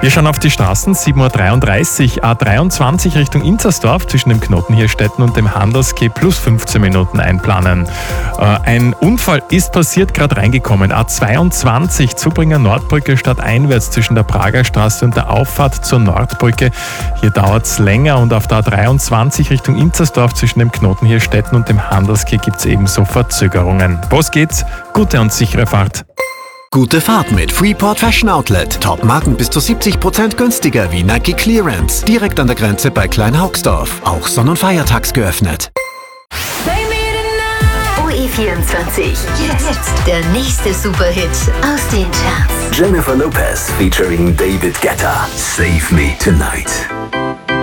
Wir schauen auf die Straßen, 7.33 Uhr, A23 Richtung Inzersdorf zwischen dem Knoten Hirstetten und dem Handelsquai plus 15 Minuten einplanen. Ein Unfall ist passiert, gerade reingekommen. A22 Zubringer Nordbrücke stadteinwärts zwischen der Prager Straße und der Auffahrt zur Nordbrücke. Hier dauert es länger und auf der A23 Richtung Inzersdorf zwischen dem Knoten Hirstetten und dem Handelsquai gibt es ebenso Verzögerungen. Los geht's, gute und sichere Fahrt. Gute Fahrt mit Freeport Fashion Outlet. Top-Marken bis zu 70% günstiger wie Nike Clearance. Direkt an der Grenze bei Kleinhaugsdorf. Auch Sonn- und Feiertags geöffnet. OE24. Jetzt der nächste Superhit aus den Charts. Jennifer Lopez featuring David Guetta. Save Me Tonight.